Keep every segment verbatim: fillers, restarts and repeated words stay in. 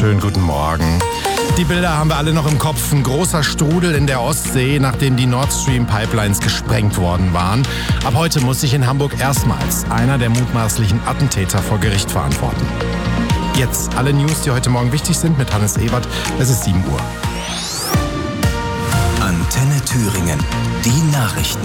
Schönen guten Morgen. Die Bilder haben wir alle noch im Kopf. Ein großer Strudel in der Ostsee, nachdem die Nord Stream Pipelines gesprengt worden waren. Ab heute muss sich in Hamburg erstmals einer der mutmaßlichen Attentäter vor Gericht verantworten. Jetzt alle News, die heute Morgen wichtig sind, mit Hannes Ebert. Es ist sieben Uhr. Antenne Thüringen. Die Nachrichten.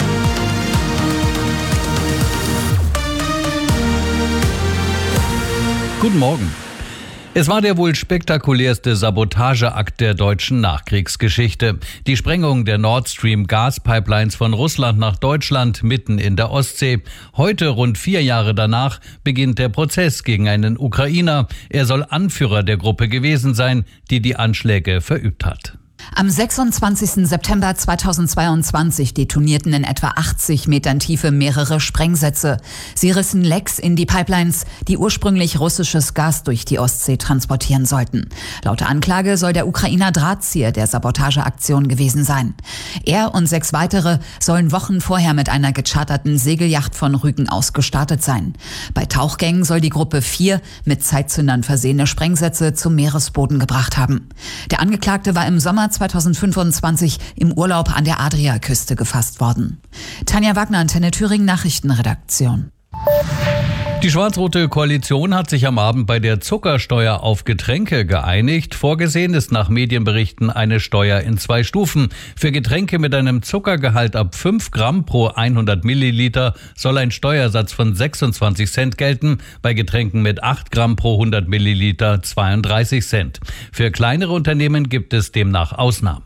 Guten Morgen. Es war der wohl spektakulärste Sabotageakt der deutschen Nachkriegsgeschichte. Die Sprengung der Nord Stream Gaspipelines von Russland nach Deutschland mitten in der Ostsee. Heute, rund vier Jahre danach, beginnt der Prozess gegen einen Ukrainer. Er soll Anführer der Gruppe gewesen sein, die die Anschläge verübt hat. Am sechsundzwanzigsten September zweitausendzweiundzwanzig detonierten in etwa achtzig Metern Tiefe mehrere Sprengsätze. Sie rissen Lecks in die Pipelines, die ursprünglich russisches Gas durch die Ostsee transportieren sollten. Laut Anklage soll der Ukrainer Drahtzieher der Sabotageaktion gewesen sein. Er und sechs weitere sollen Wochen vorher mit einer gecharterten Segelyacht von Rügen aus gestartet sein. Bei Tauchgängen soll die Gruppe vier mit Zeitzündern versehene Sprengsätze zum Meeresboden gebracht haben. Der Angeklagte war im Sommer zweitausendfünfundzwanzig im Urlaub an der Adriaküste gefasst worden. Tanja Wagner, Antenne Thüringen, Nachrichtenredaktion. Die schwarz-rote Koalition hat sich am Abend bei der Zuckersteuer auf Getränke geeinigt. Vorgesehen ist nach Medienberichten eine Steuer in zwei Stufen. Für Getränke mit einem Zuckergehalt ab fünf Gramm pro hundert Milliliter soll ein Steuersatz von sechsundzwanzig Cent gelten, bei Getränken mit acht Gramm pro hundert Milliliter zweiunddreißig Cent. Für kleinere Unternehmen gibt es demnach Ausnahmen.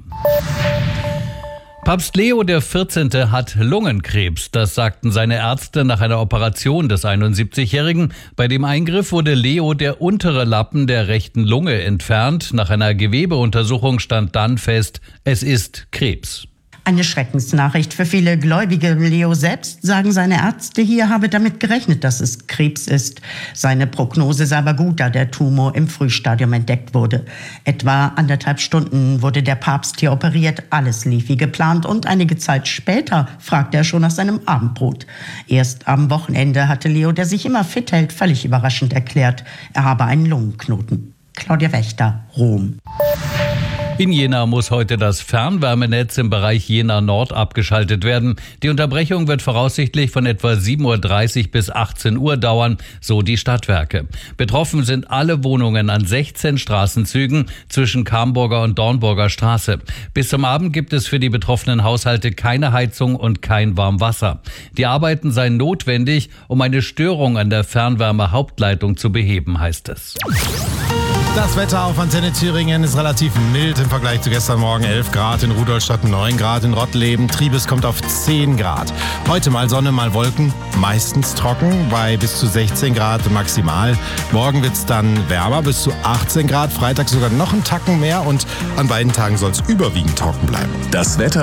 Papst Leo der vierzehnte hat Lungenkrebs. Das sagten seine Ärzte nach einer Operation des einundsiebzigjährigen. Bei dem Eingriff wurde Leo der untere Lappen der rechten Lunge entfernt. Nach einer Gewebeuntersuchung stand dann fest, es ist Krebs. Eine Schreckensnachricht für viele Gläubige. Leo selbst, sagen seine Ärzte hier, habe damit gerechnet, dass es Krebs ist. Seine Prognose sei aber gut, da der Tumor im Frühstadium entdeckt wurde. Etwa anderthalb Stunden wurde der Papst hier operiert. Alles lief wie geplant und einige Zeit später fragte er schon nach seinem Abendbrot. Erst am Wochenende hatte Leo, der sich immer fit hält, völlig überraschend erklärt, er habe einen Lungenknoten. Claudia Wächter, Rom. In Jena muss heute das Fernwärmenetz im Bereich Jena Nord abgeschaltet werden. Die Unterbrechung wird voraussichtlich von etwa sieben Uhr dreißig bis achtzehn Uhr dauern, so die Stadtwerke. Betroffen sind alle Wohnungen an sechzehn Straßenzügen zwischen Kamburger und Dornburger Straße. Bis zum Abend gibt es für die betroffenen Haushalte keine Heizung und kein Warmwasser. Die Arbeiten seien notwendig, um eine Störung an der Fernwärme-Hauptleitung zu beheben, heißt es. Das Wetter auf Antenne Thüringen ist relativ mild im Vergleich zu gestern Morgen. elf Grad in Rudolstadt, neun Grad in Rottleben. Triebes kommt auf zehn Grad. Heute mal Sonne, mal Wolken, meistens trocken bei bis zu sechzehn Grad maximal. Morgen wird es dann wärmer, bis zu achtzehn Grad. Freitag sogar noch einen Tacken mehr und an beiden Tagen soll es überwiegend trocken bleiben. Das Wetter